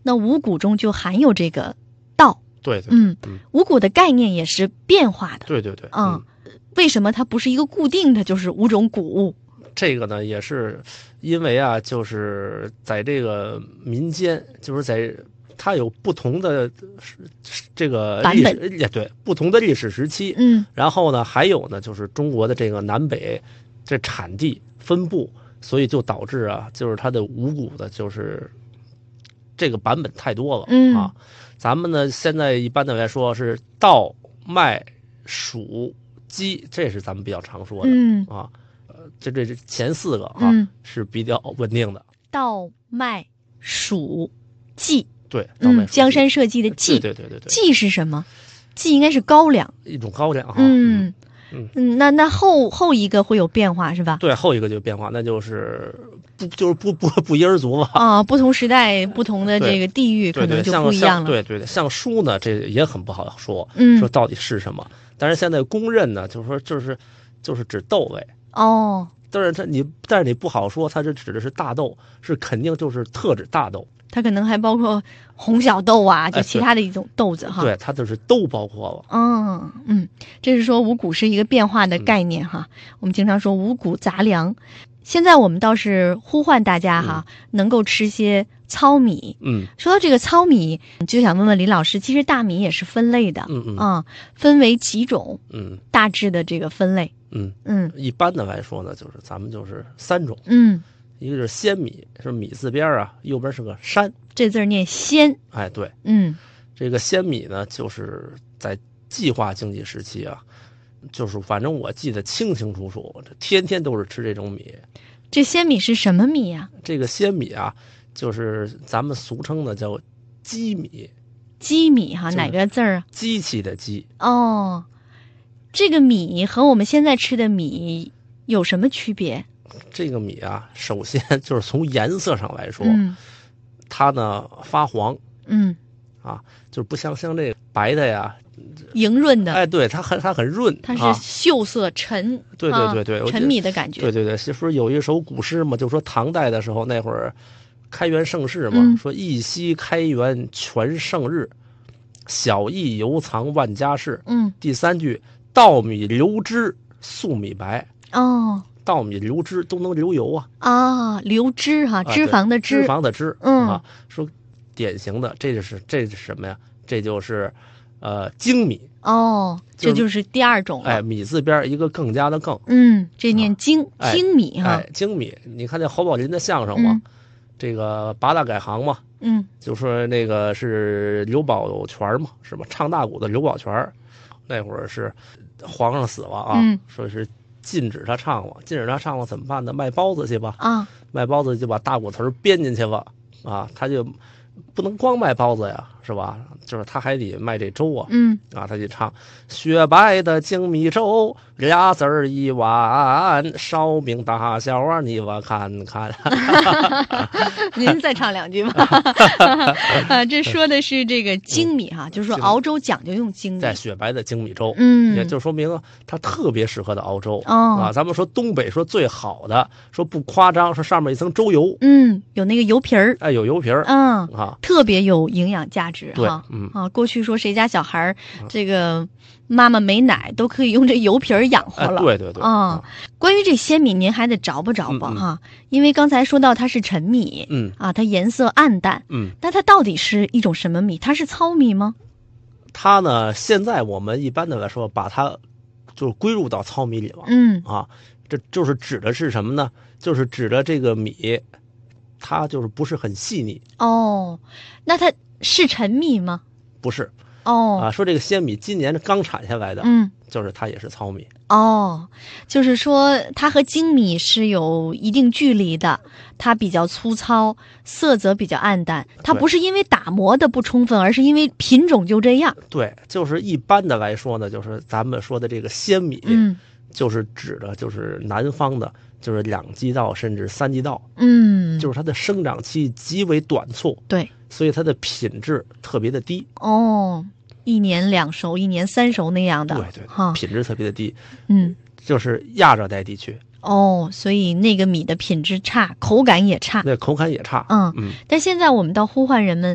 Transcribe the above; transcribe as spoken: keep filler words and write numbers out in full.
那五谷中就含有这个稻。 对对， 嗯嗯， 五谷的概念也是变化的。 对对对， 嗯，为什么它不是一个固定的，就是五种谷物？ 这个呢，也是因为啊，就是在这个民间，就是在它有不同的这个历史，也对，不同的历史时期。 嗯， 然后呢，还有呢，就是中国的这个南北这产地分布，所以就导致啊，就是它的五谷的，就是这个版本太多了。 嗯啊，咱们呢现在一般的来说是稻、麦、黍、鸡，这是咱们比较常说的。 嗯啊。这这这前四个啊、 嗯、 是比较稳定的， 稻麦黍稷。 对，嗯， 江山社稷的稷， 对对对对对， 稷是什么？稷应该是高粱， 一种高粱哈。 嗯嗯嗯，那那后后一个会有变化是吧？ 对，后一个就变化，那就是不就是不不不一而足了啊。不同时代、不同的这个地域可能就不一样了。 对对对，像黍呢，这也很不好说， 嗯， 说到底是什么？但是现在公认呢，就是说就是就是指豆类。 哦， 但是它你，但是你不好说，它这指的是大豆，是肯定就是特指大豆。 它可能还包括红小豆啊，就其他的一种豆子哈。 哎、对，它就是都包括了。 嗯嗯，这是说五谷是一个变化的概念哈。嗯、我们经常说五谷杂粮，现在我们倒是呼唤大家哈，嗯、能够吃些糙米。 嗯， 说到这个糙米，就想问问林老师，其实大米也是分类的。 嗯嗯啊，分为几种？ 嗯， 大致的这个分类。 嗯嗯， 一般的来说呢，就是咱们就是三种。 嗯， 一个是鲜米，是米字边啊，右边是个山， 这字念鲜。 哎，对， 嗯， 这个鲜米呢，就是在计划经济时期啊，就是反正我记得清清楚楚，这天天都是吃这种米。 这鲜米是什么米呀、啊？ 这个鲜米啊，就是咱们俗称的叫机米。 机米哈，哪个字儿啊？ 机器的机。 哦。这个米和我们现在吃的米有什么区别？ 这个米啊，首先就是从颜色上来说， 嗯、 它呢发黄， 嗯， 啊，就是不像像这个白的呀， 莹润的， 哎，对，它很它很润， 它是秀色沉， 啊、对对对对， 啊、沉迷的感觉， 对对对，是不是有一首古诗嘛？就说唐代的时候那会儿，开元盛世嘛， 嗯、 说一夕开元全盛日，小邑犹藏万家事。 嗯， 第三句。稻米流脂，粟米白。 哦， 稻米流脂都能流油啊！ 啊，流脂哈、啊，脂肪的脂， 脂肪的脂。 嗯啊，说典型的，这就是这是什么呀？这就是呃精米。 哦，这就是第二种了。 哎，米字边一个更加的更。 嗯，这念精、 啊、 精米哈、 哎，精米。你看那侯宝林的相声嘛， 嗯、 这个八大改行嘛， 嗯， 就说那个是刘宝全嘛，是吧？唱大鼓的刘宝全，那会儿是。皇上死了啊， 嗯、 说是禁止他唱了，禁止他唱了怎么办呢？卖包子去吧， 啊， 卖包子就把大鼓词编进去了啊，他就不能光卖包子呀，是吧？就是他还得卖这粥啊， 嗯， 啊，他就唱雪白的精米粥，俩子儿一碗，烧饼大小啊，你我看看。 您再唱两句吧。啊，这说的是这个精米哈、啊，就是说熬粥讲究用精米， 在雪白的精米粥， 嗯， 也就说明它特别适合的熬粥、 哦、 啊。咱们说东北说最好的，说不夸张，说上面一层粥油， 嗯，有那个油皮儿， 哎，有油皮儿， 嗯啊， 特别有营养价值哈。 嗯啊，过去说谁家小孩这个妈妈没奶，都可以用这油皮儿养活了。 哎、对对对。 啊，关于这鲜米，您还得着吧着吧哈、嗯嗯，因为刚才说到它是陈米， 嗯啊，它颜色暗淡， 嗯， 那它到底是一种什么米？它是糙米吗？ 它呢，现在我们一般的来说，把它就是归入到糙米里了。 嗯啊，这就是指的是什么呢？就是指的这个米，它就是不是很细腻。 哦，那它是陈米吗？ 不是。 哦， 啊，说这个鲜米今年刚产下来的， 嗯， 就是它也是糙米。 哦，就是说它和精米是有一定距离的，它比较粗糙，色泽比较暗淡。它不是因为打磨的不充分，而是因为品种就这样。 对，就是一般的来说呢，就是咱们说的这个鲜米， 嗯， 就是指的就是南方的，就是两季稻甚至三季稻， 嗯， 就是它的生长期极为短促， 对， 所以它的品质特别的低。 哦。一年两熟，一年三熟那样的， 对对， 哈， 品质特别的低， 嗯， 就是亚热带地区。 哦，所以那个米的品质差，口感也差， 对，口感也差。 嗯嗯。 但现在我们倒呼唤人们